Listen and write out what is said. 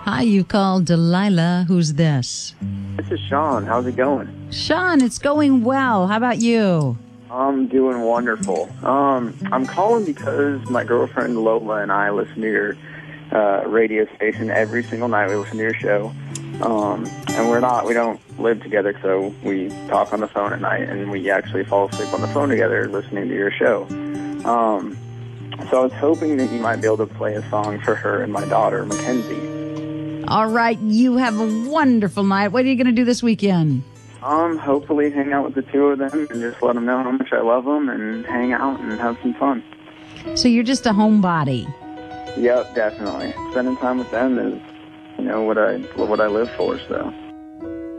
Hi, you called Delilah. Who's this? This is Sean. How's it going? Sean, it's going well. How about you? I'm doing wonderful. I'm calling because my girlfriend Lola and I listen to your radio station every single night. We listen to your show. And we don't live together, so we talk on the phone at night, and we actually fall asleep on the phone together listening to your show. So I was hoping that you might be able to play a song for her and my daughter, Mackenzie. All right, you have a wonderful night. What are you going to do this weekend? Hopefully hang out with the two of them and just let them know how much I love them and hang out and have some fun. So you're just a homebody. Yep, definitely. Spending time with them is, what I live for, so.